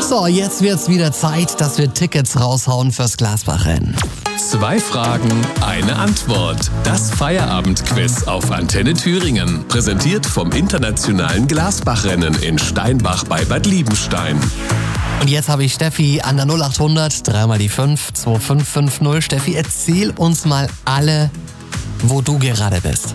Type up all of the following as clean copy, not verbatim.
So, jetzt wird's wieder Zeit, dass wir Tickets raushauen fürs Glasbach-Rennen. 2 Fragen, eine Antwort. Das Feierabendquiz auf Antenne Thüringen. Präsentiert vom internationalen Glasbach-Rennen in Steinbach bei Bad Liebenstein. Und jetzt habe ich Steffi an der 0800 3 mal die 5 2550. Steffi, erzähl uns mal alle, wo du gerade bist.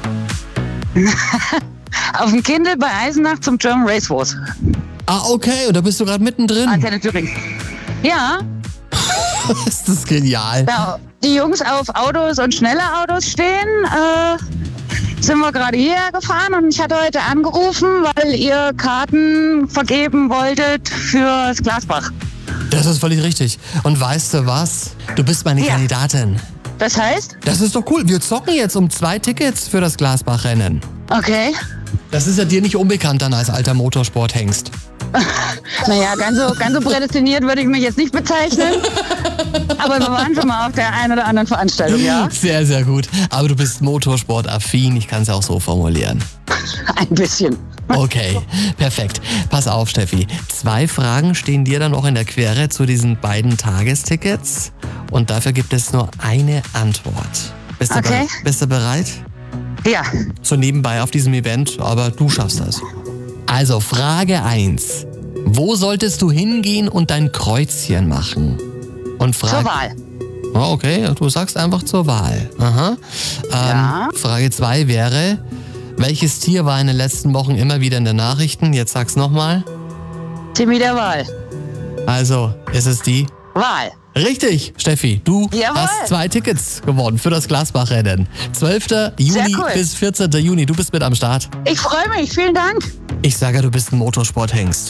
Auf dem Kindl bei Eisenach zum German Race Wars. Ah, okay, und da bist du gerade mittendrin. Antenne Thüringen. Ja, Ist das genial. da die Jungs auf Autos und schnelle Autos stehen, sind wir gerade hierher gefahren und ich hatte heute angerufen, weil ihr Karten vergeben wolltet fürs Glasbach. Das ist völlig richtig. Und weißt du was? Du bist meine Ja. Kandidatin. Das heißt? Das ist doch cool. Wir zocken jetzt um 2 Tickets für das Glasbach-Rennen. Okay. Das ist ja dir nicht unbekannt dann als alter Motorsporthengst. Naja, ganz so prädestiniert würde ich mich jetzt nicht bezeichnen. Aber wir waren schon mal auf der einen oder anderen Veranstaltung, ja? Sehr, sehr gut. Aber du bist motorsportaffin. Ich kann es auch so formulieren. Ein bisschen. Okay, perfekt. Pass auf, Steffi. 2 Fragen stehen dir dann noch in der Quere zu diesen beiden Tagestickets. Und dafür gibt es nur eine Antwort. Bist du bereit? Ja. So nebenbei auf diesem Event, aber du schaffst das. Also Frage 1. Wo solltest du hingehen und dein Kreuzchen machen? Und Zur Wahl. Oh, okay, du sagst einfach zur Wahl. Aha. Ja. Frage 2 wäre, welches Tier war in den letzten Wochen immer wieder in den Nachrichten? Jetzt sag's nochmal. Timmy der Wahl. Also, ist es die? Wahl. Richtig, Steffi, du Jawohl. hast 2 Tickets gewonnen für das Glasbach-Rennen. 12. Juni cool. bis 14. Juni, du bist mit am Start. Ich freue mich. Vielen Dank. Ich sage, du bist ein Motorsporthengst.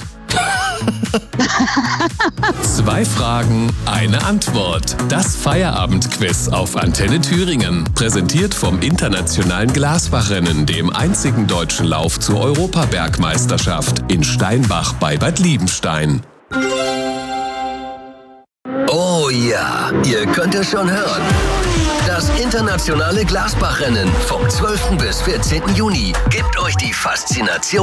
2 Fragen, eine Antwort. Das Feierabendquiz auf Antenne Thüringen. Präsentiert vom internationalen Glasbach-Rennen, dem einzigen deutschen Lauf zur Europabergmeisterschaft in Steinbach bei Bad Liebenstein. Oh ja, ihr könnt es schon hören. Das internationale Glasbach-Rennen vom 12. bis 14. Juni gibt euch die Faszination